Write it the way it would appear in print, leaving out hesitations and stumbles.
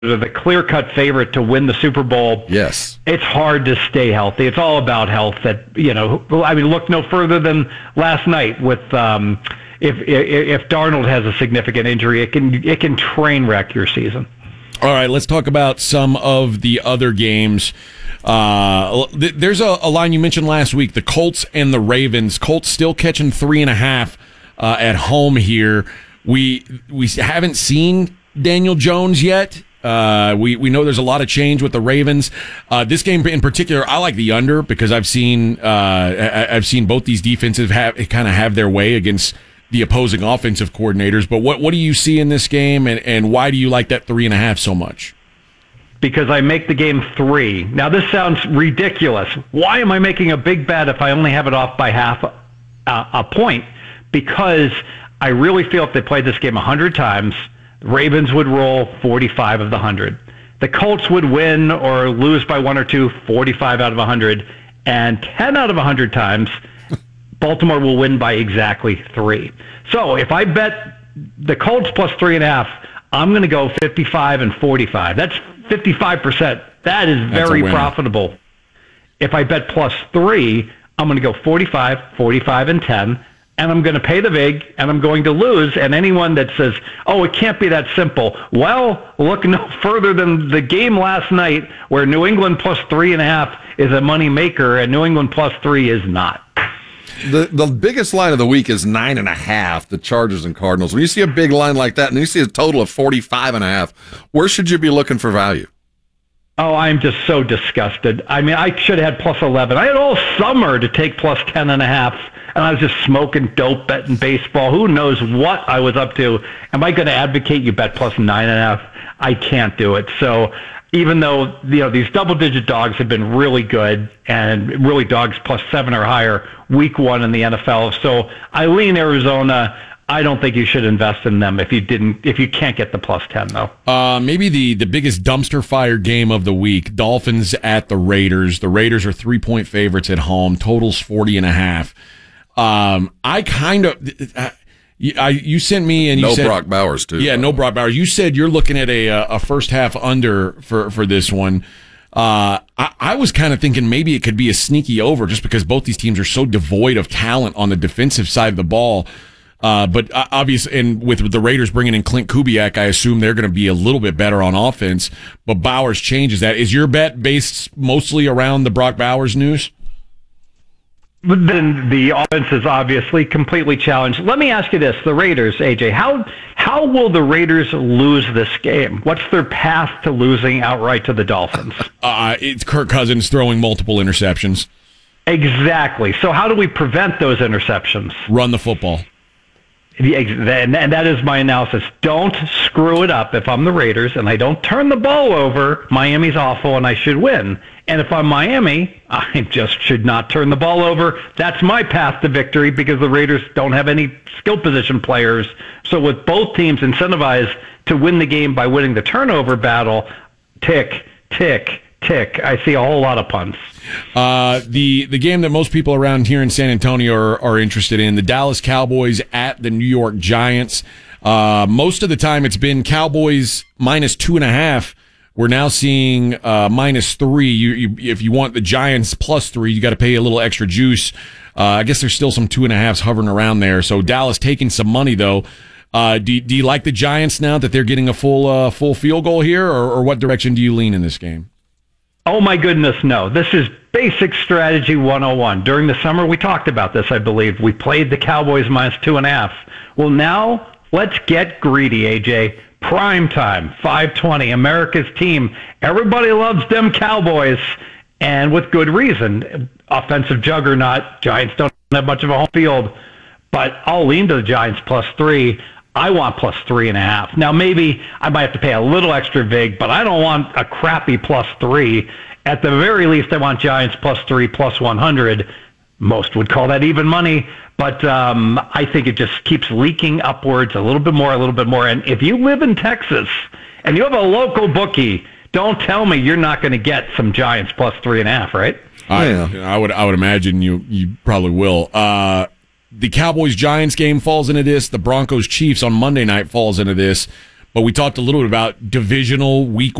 are the clear-cut favorite to win the Super Bowl. Yes. It's hard to stay healthy. It's all about health. Look no further than last night with if Darnold has a significant injury, it can train wreck your season. All right, let's talk about some of the other games. There's a line you mentioned last week, the Colts and the Ravens. Colts still catching 3.5 at home here. We haven't seen Daniel Jones yet. We know there's a lot of change with the Ravens. This game in particular, I like the under because I've seen both these defenses have their way against the opposing offensive coordinators. But what do you see in this game, and why do you like that 3.5 so much? Because I make the game 3. Now this sounds ridiculous. Why am I making a big bet if I only have it off by half a point? Because I really feel if they played this game 100 times, the Ravens would roll 45 of the 100. The Colts would win or lose by 1 or 2, 45 out of 100. And 10 out of 100 times, Baltimore will win by exactly 3. So if I bet the Colts plus 3.5, I'm going to go 55 and 45. That's 55%. That is very profitable. If I bet plus 3, I'm going to go 45, 45, and 10. And I'm going to pay the vig, and I'm going to lose. And anyone that says, oh, it can't be that simple. Well, look no further than the game last night where New England plus 3.5 is a money maker, and New England plus 3 is not. The biggest line of the week is 9.5, the Chargers and Cardinals. When you see a big line like that, and you see a total of 45.5, where should you be looking for value? Oh, I'm just so disgusted. I mean, I should have had plus 11. I had all summer to take plus 10.5. And I was just smoking dope, betting baseball. Who knows what I was up to? Am I going to advocate you bet plus 9.5? I can't do it. So even though these double-digit dogs have been really good, and really dogs plus 7 or higher week 1 in the NFL, so I lean Arizona. I don't think you should invest in them if you can't get the plus 10 though. Maybe the biggest dumpster fire game of the week: Dolphins at the Raiders. The Raiders are 3-point favorites at home. Totals 40.5. You sent me and you said Brock Bowers too. Yeah, no Brock Bowers. You said you're looking at a first half under for this one. I was kind of thinking maybe it could be a sneaky over just because both these teams are so devoid of talent on the defensive side of the ball. But obviously, and with the Raiders bringing in Clint Kubiak, I assume they're going to be a little bit better on offense. But Bowers changes that. Is your bet based mostly around the Brock Bowers news? Then the offense is obviously completely challenged. Let me ask you this: the Raiders, AJ, how will the Raiders lose this game? What's their path to losing outright to the Dolphins? It's Kirk Cousins throwing multiple interceptions. Exactly. So how do we prevent those interceptions? Run the football. And that is my analysis. Don't screw it up. If I'm the Raiders and I don't turn the ball over, Miami's awful and I should win. And if I'm Miami, I just should not turn the ball over. That's my path to victory because the Raiders don't have any skill position players. So with both teams incentivized to win the game by winning the turnover battle, tick, tick, tick. I see a whole lot of punts. The game that most people around here in San Antonio are interested in, the Dallas Cowboys at the New York Giants. Most of the time it's been Cowboys minus 2.5. We're now seeing minus 3. If you want the Giants plus 3, you got to pay a little extra juice. I guess there's still some 2.5s hovering around there. So Dallas taking some money though. Do you like the Giants now that they're getting a full field goal here, or what direction do you lean in this game? Oh my goodness, no. This is basic strategy 101. During the summer, we talked about this, I believe. We played the Cowboys minus 2.5. Well, now let's get greedy, AJ. Prime time, 5:20, America's team. Everybody loves them Cowboys, and with good reason. Offensive juggernaut. Giants don't have much of a home field, but I'll lean to the Giants plus 3. I want plus 3.5. Now, maybe I might have to pay a little extra vig, but I don't want a crappy plus 3. At the very least, I want Giants plus 3, plus 100. Most would call that even money, but I think it just keeps leaking upwards a little bit more. And if you live in Texas and you have a local bookie, don't tell me you're not going to get some Giants plus 3.5, right? I would imagine you probably will. The Cowboys-Giants game falls into this. The Broncos-Chiefs on Monday night falls into this. But we talked a little bit about divisional week